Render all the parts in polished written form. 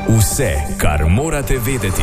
Vse, kar morate vedeti.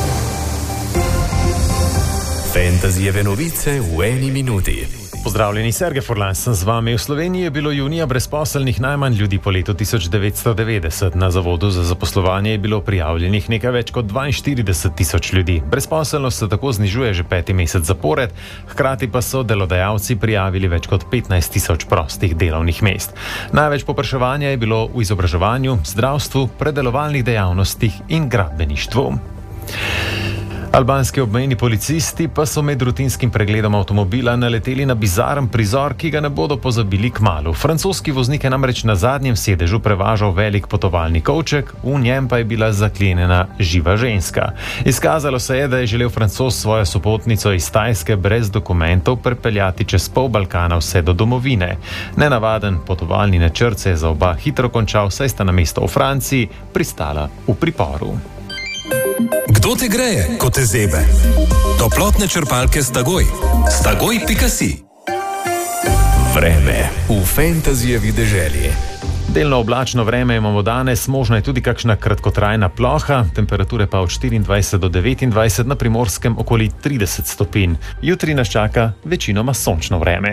Fantasyjeve novice v eni minuti. Pozdravljeni, Sergej Furlan sem z vami. V Sloveniji je bilo junija brezposelnih najmanj ljudi po letu 1990. Na Zavodu za zaposlovanje je bilo prijavljenih nekaj več kot 42 tisoč ljudi. Brezposelnost se tako znižuje že 5. mesec zapored, hkrati pa so delodajalci prijavili več kot 15 tisoč prostih delovnih mest. Največ povpraševanja je bilo v izobraževanju, zdravstvu, predelovalnih dejavnostih in gradbeništvu. Albanski obmejni policisti pa so med rutinskim pregledom avtomobila naleteli na bizaren prizor, ki ga ne bodo pozabili kmalu. Francoski voznik je namreč na zadnjem sedežu prevažal velik potovalni kovček, v njem pa je bila zaklenjena živa ženska. Izkazalo se je, da je želel Francoz svojo sopotnico iz Tajske brez dokumentov prepeljati čez pol Balkana vse do domovine. Nenavaden potovalni načrt se je za oba hitro končal, saj sta namesto v Franciji pristala v priporu. Kdo te greje, ko te zebe? Toplotne črpalke Stagoj. Stagoj.si. Vreme v Fantasyjevi deželi. Delno oblačno vreme imamo danes, možna je tudi kakšna kratkotrajna ploha, temperature pa od 24 do 29, na Primorskem okoli 30 stopinj. Jutri nas čaka večinoma sončno vreme.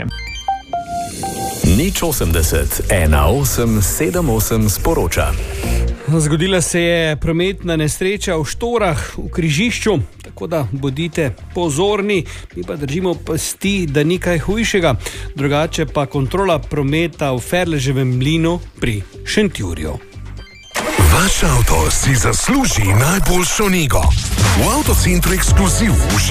080 18 78 sporoča. Zgodila se je prometna nesreča v Štorah, v križišču, tako da bodite pozorni, mi pa držimo pasti, da ni kaj hujšega. Drugače pa kontrola prometa v Ferleževem mlinu pri Šentjurju. Vaš avto si zasluži najboljšo nego. V Avtocentru Ekskluziv